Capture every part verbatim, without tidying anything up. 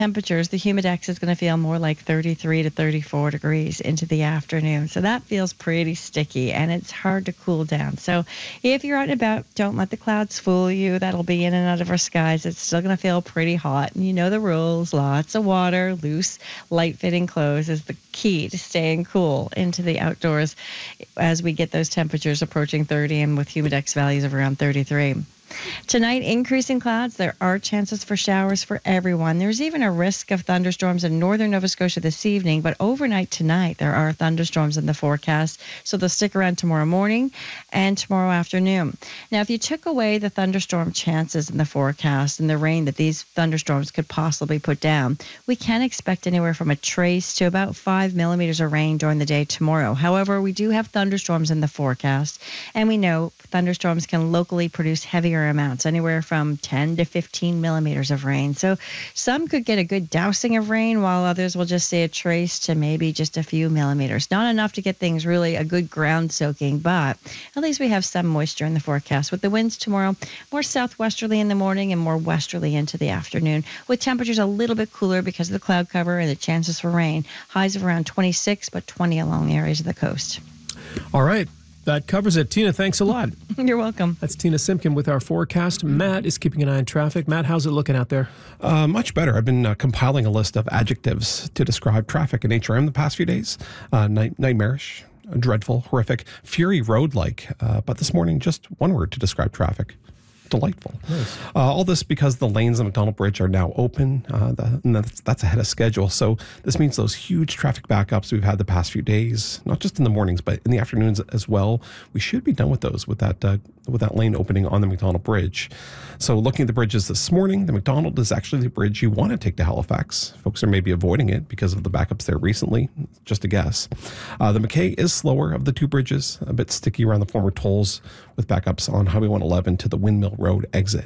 temperatures, the humidex is going to feel more like thirty-three to thirty-four degrees into the afternoon. So that feels pretty sticky, and it's hard to cool down. So if you're out and about, don't let the clouds fool you. That'll be in and out of our skies. It's still going to feel pretty hot, and you know the rules. Lots of water, loose, light-fitting clothes is the key to staying cool into the outdoors as we get those temperatures approaching thirty and with humidex values of around thirty-three. Tonight, increasing clouds. There are chances for showers for everyone. There's even a risk of thunderstorms in northern Nova Scotia this evening, but overnight tonight, there are thunderstorms in the forecast, so they'll stick around tomorrow morning and tomorrow afternoon. Now, if you took away the thunderstorm chances in the forecast and the rain that these thunderstorms could possibly put down, we can expect anywhere from a trace to about five millimeters of rain during the day tomorrow. However, we do have thunderstorms in the forecast, and we know thunderstorms can locally produce heavier amounts, anywhere from ten to fifteen millimeters of rain. So some could get a good dousing of rain, while others will just see a trace to maybe just a few millimeters. Not enough to get things really a good ground soaking, but at least we have some moisture in the forecast. With the winds tomorrow, more southwesterly in the morning and more westerly into the afternoon, with temperatures a little bit cooler because of the cloud cover and the chances for rain. Highs of around twenty-six, but twenty along the areas of the coast. All right. That covers it. Tina, thanks a lot. You're welcome. That's Tina Simpkin with our forecast. Matt is keeping an eye on traffic. Matt, how's it looking out there? Uh, much better. I've been uh, compiling a list of adjectives to describe traffic in H R M the past few days. Uh, night- nightmarish, dreadful, horrific, fury road-like. Uh, but this morning, just one word to describe traffic. Delightful. Nice. Uh, all this because the lanes on McDonald Bridge are now open. Uh, the, and that's, that's ahead of schedule. So this means those huge traffic backups we've had the past few days, not just in the mornings, but in the afternoons as well, we should be done with those with that uh, with that lane opening on the McDonald Bridge. So looking at the bridges this morning, the McDonald is actually the bridge you want to take to Halifax. Folks are maybe avoiding it because of the backups there recently. Just a guess. Uh, the McKay is slower of the two bridges, a bit sticky around the former tolls with backups on Highway one eleven to the Windmill Road exit.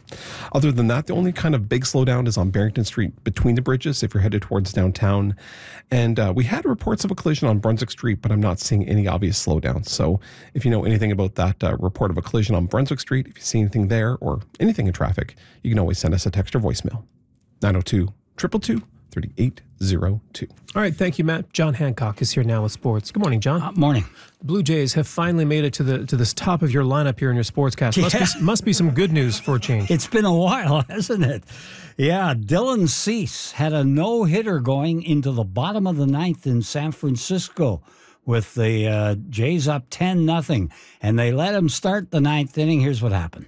Other than that, the only kind of big slowdown is on Barrington Street between the bridges if you're headed towards downtown. And uh, we had reports of a collision on Brunswick Street, but I'm not seeing any obvious slowdown. So if you know anything about that uh, report of a collision on Brunswick Street, if you see anything there or anything in traffic, you can always send us a text or voicemail. nine oh two, two two two, three eight zero two. All right, thank you, Matt. John Hancock is here now with sports. Good morning, John. Uh, morning. The Blue Jays have finally made it to the to this top of your lineup here in your sportscast. Must, yeah. be, must be some good news for a change. It's been a while, hasn't it? Yeah, Dylan Cease had a no-hitter going into the bottom of the ninth in San Francisco with the uh, Jays up ten nothing, and they let him start the ninth inning. Here's what happened.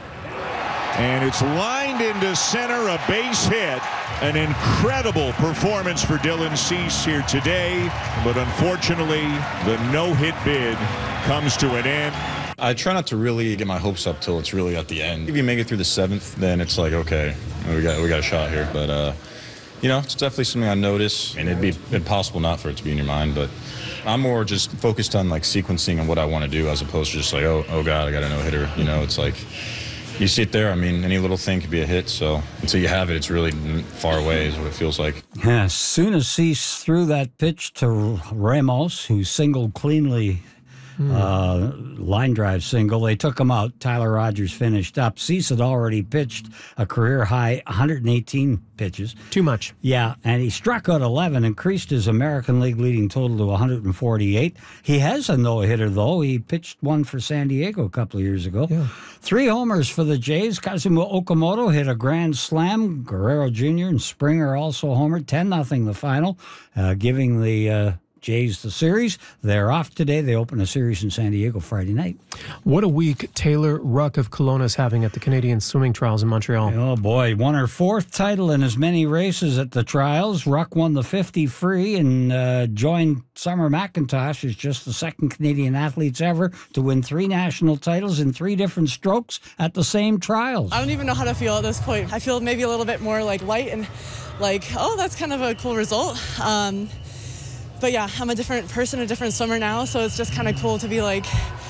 And it's lined into center, a base hit. An incredible performance for Dylan Cease here today, but unfortunately, the no-hit bid comes to an end. I try not to really get my hopes up till it's really at the end. If you make it through the seventh, then it's like, okay, we got we got a shot here. But uh, you know, it's definitely something I notice, and it'd be impossible not for it to be in your mind. But I'm more just focused on like sequencing and what I want to do, as opposed to just like, oh, oh God, I got a no-hitter. You know, it's like, you sit there, I mean, any little thing could be a hit, so until you have it, it's really far away is what it feels like. Yeah, as soon as Cease threw that pitch to Ramos, who singled cleanly, mm. uh, line drive single, they took him out. Tyler Rogers finished up. Cease had already pitched a career-high one hundred eighteen pitches. Too much. Yeah, and he struck out eleven, increased his American League leading total to one hundred forty-eight. He has a no-hitter, though. He pitched one for San Diego a couple of years ago. Yeah. Three homers for the Jays. Kazuma Okamoto hit a grand slam. Guerrero Junior and Springer also homered. ten nothing the final, uh, giving the uh, Jays the series. They're off today. They open a series in San Diego Friday night. What a week Taylor Ruck of Kelowna is having at the Canadian Swimming Trials in Montreal. Oh, boy. Won her fourth title in as many races at the trials. Ruck won the fifty free and uh, joined Summer McIntosh as just the second Canadian athletes ever to win three national titles in three different strokes at the same trials. I don't even know how to feel at this point. I feel maybe a little bit more like light and like, oh, that's kind of a cool result. Um, But yeah, I'm a different person, a different swimmer now, so it's just kind of cool to be like,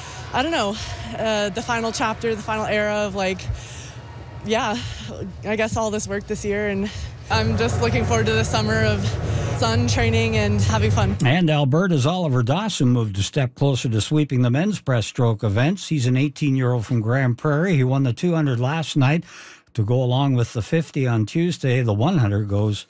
I don't know, uh, the final chapter, the final era of like, yeah, I guess all this work this year, and I'm just looking forward to the summer of sun, training, and having fun. And Alberta's Oliver Dawson moved a step closer to sweeping the men's breaststroke events. He's an eighteen-year-old from Grand Prairie. He won the two hundred last night to go along with the fifty on Tuesday. The one hundred goes